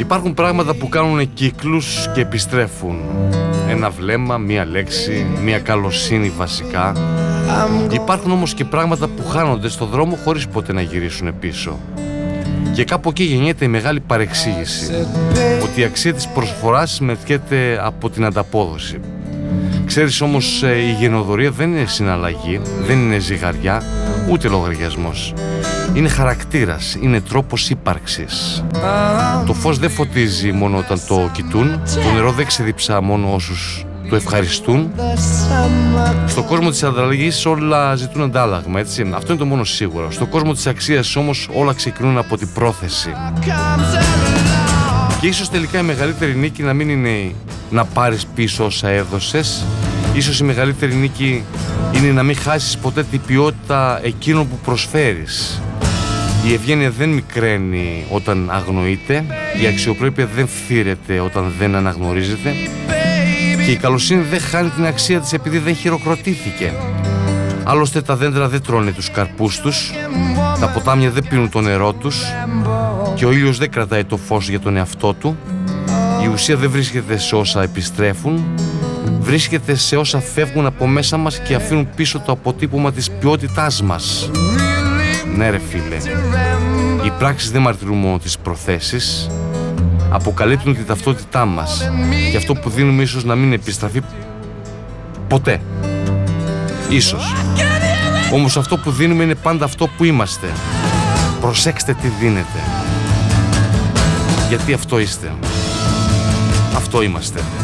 Υπάρχουν πράγματα που κάνουν κύκλους και επιστρέφουν. Ένα βλέμμα, μία λέξη, μία καλοσύνη βασικά. Υπάρχουν όμως και πράγματα που χάνονται στο δρόμο χωρίς ποτέ να γυρίσουν πίσω. Και κάπου εκεί γεννιέται η μεγάλη παρεξήγηση, ότι η αξία της προσφοράς μετριέται από την ανταπόδοση. Ξέρεις όμως, η γενοδορία δεν είναι συναλλαγή, δεν είναι ζυγαριά, ούτε λογαριασμός. Είναι χαρακτήρας, είναι τρόπος ύπαρξης. Το φως δεν φωτίζει μόνο όταν το κοιτούν, το νερό δεν ξεδιψά μόνο όσους το ευχαριστούν. Στον κόσμο της ανταλλαγής όλα ζητούν αντάλλαγμα, έτσι. Αυτό είναι το μόνο σίγουρο. Στον κόσμο της αξίας όμως όλα ξεκινούν από την πρόθεση. Και ίσως τελικά η μεγαλύτερη νίκη να μην είναι να πάρεις πίσω όσα έδωσες. Ίσως η μεγαλύτερη νίκη είναι να μην χάσεις ποτέ την ποιότητα εκείνων που προσφέρεις. Η ευγένεια δεν μικραίνει όταν αγνοείται, η αξιοπρέπεια δεν φθήρεται όταν δεν αναγνωρίζεται και η καλοσύνη δεν χάνει την αξία της επειδή δεν χειροκροτήθηκε. Άλλωστε τα δέντρα δεν τρώνε τους καρπούς τους, τα ποτάμια δεν πίνουν το νερό τους και ο ήλιος δεν κρατάει το φως για τον εαυτό του. Η ουσία δεν βρίσκεται σε όσα επιστρέφουν, βρίσκεται σε όσα φεύγουν από μέσα μας και αφήνουν πίσω το αποτύπωμα της ποιότητάς μας. Ναι ρε φίλε, οι πράξεις δεν μαρτυρούν μόνο τις προθέσεις, αποκαλύπτουν τη ταυτότητά μας και αυτό που δίνουμε ίσως να μην επιστραφεί ποτέ. Ίσως. Όμως αυτό που δίνουμε είναι πάντα αυτό που είμαστε. Προσέξτε τι δίνετε. Γιατί αυτό είστε. Αυτό είμαστε.